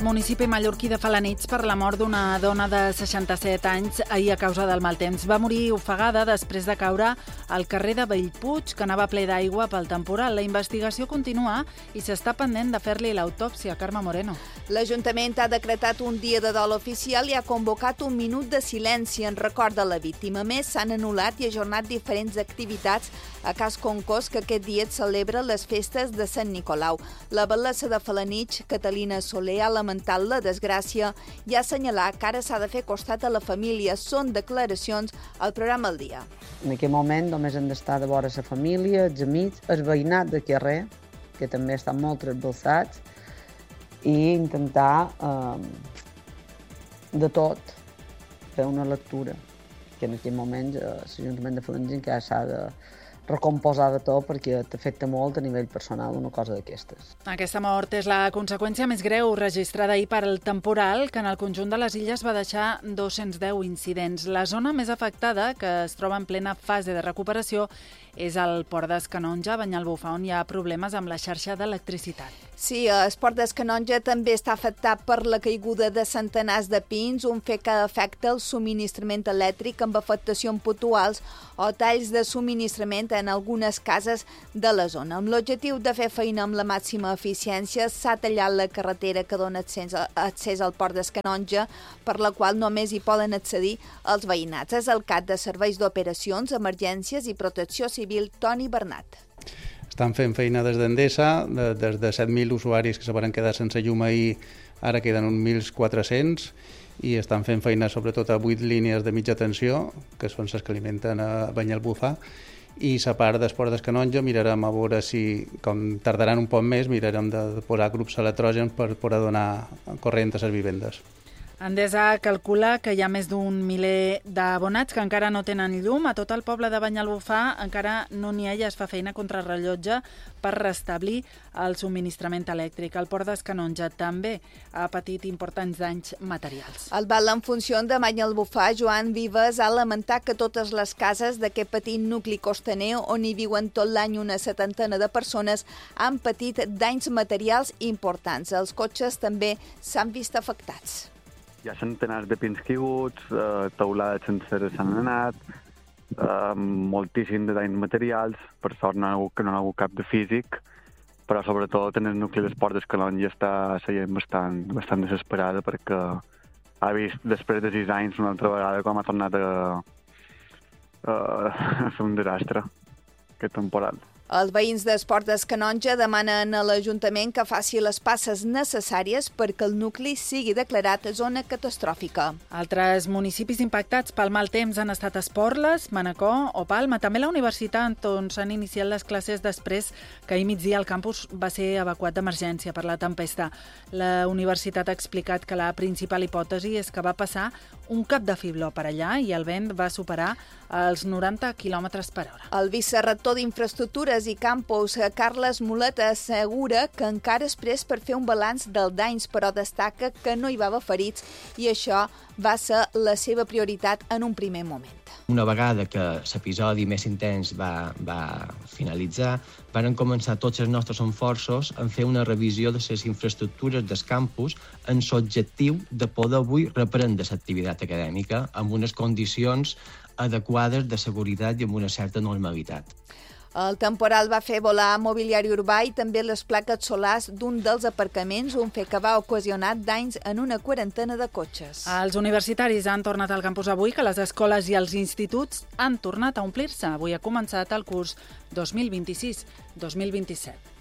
Municipi mallorquí de Felanitx per la mort d'una dona de 67 anys ahir a causa del mal temps. Va morir ofegada després de caure al carrer de Bellpuig, que anava ple d'aigua pel temporal. La investigació continua i s'està pendent de fer-li l'autòpsia. Carme Moreno. L'Ajuntament ha decretat un dia de dol oficial i ha convocat un minut de silenci en record de la víctima. A més, s'han anul·lat i ajornat diferents activitats a Cas Concours, que aquest dia celebra les festes de Sant Nicolau. La batllessa de Felanitx, Catalina Soler, ha lamentat la desgràcia i ha assenyalat que ara s'ha de fer costat a la família. Són declaracions al programa El Dia. En aquell moment només hem d'estar de vora la família, els amics, el veïnat de carrer, que també estan molt trasbalsats, i intentar de tot fer una lectura, que en aquell moment l'Ajuntament de Felanitx encara s'ha de recomposar de tot perquè t'afecta molt a nivell personal una cosa d'aquestes. Aquesta mort és la conseqüència més greu registrada ahir per al temporal, que en el conjunt de les illes va deixar 210 incidents. La zona més afectada, que es troba en plena fase de recuperació, és el Port d'Escanonja, a Banyalbufar, on hi ha problemes amb la xarxa d'electricitat. Sí, el Port d'Escanonja també està afectat per la caiguda de centenars de pins, un fet que afecta el subministrament elèctric amb afectacions puntuals o talls de subministrament en algunes cases de la zona. Amb l'objectiu de fer feina amb la màxima eficiència, s'ha tallat la carretera que dona accés al Port d'Escanonja, per la qual només hi poden accedir els veïnats. És el cap de Serveis d'Operacions, Emergències i Protecció Civil, Toni Bernat. Estan fent feina des d'Endesa, des de 7.000 usuaris que se van quedar sense llum ahir, ara queden uns 1.400, i estan fent feina sobretot a 8 línies de mitja tensió, que són les que alimenten a Banyalbufar, i a part del Port d'Escanonja mirarem a veure si, com tardaran un poc més, mirarem de posar grups electrògens per poder donar corrent a les vivendes. Endesa calcula que hi ha més d'un miler d'abonats que encara no tenen llum. A tot el poble de Banyalbufar encara no n'hi ha i es fa feina contra rellotge per restablir el subministrament elèctric. El Port d'Escanonja també ha patit importants danys materials. El batlle en funció de Banyalbufar, Joan Vives, ha lamentat que totes les cases d'aquest petit nucli costaner, on hi viuen tot l'any una setantena de persones, han patit danys materials importants. Els cotxes també s'han vist afectats. Hi ha centenars de pins caiguts, teulades senceres s'han anat, moltíssim de danys materials. Per sort no hi ha hagut cap de físic, però sobretot en el nucli del Port d'Escanonja està seient bastant desesperada perquè ha vist després de 6 anys una altra vegada com ha tornat a fer un desastre aquest temporal. Els veïns del Port d'Escanonja demanen a l'Ajuntament que faci les passes necessàries perquè el nucli sigui declarat zona catastròfica. Altres municipis impactats pel mal temps han estat Esporles, Manacor o Palma. També la universitat, on s'han iniciat les classes després que ahir migdia el campus va ser evacuat d'emergència per la tempesta. La universitat ha explicat que la principal hipòtesi és que va passar un cap de fibló per allà i el vent va superar els 90 km per hora. El vicerector d'Infraestructures i Campus, Carles Mulet, assegura que encara és pres per fer un balanç dels danys, però destaca que no hi va haver ferits i això va ser la seva prioritat en un primer moment. Una vegada que l'episodi més intens va finalitzar, van començar tots els nostres esforços en fer una revisió de les infraestructures del campus en l'objectiu de poder avui reprendre l'activitat acadèmica amb unes condicions adequades de seguretat i amb una certa normalitat. El temporal va fer volar mobiliari urbà i també les plaques solars d'un dels aparcaments, un fet que va ocasionar danys en una quarantena de cotxes. Els universitaris han tornat al campus avui, que les escoles i els instituts han tornat a omplir-se. Avui ha començat el curs 2026-2027.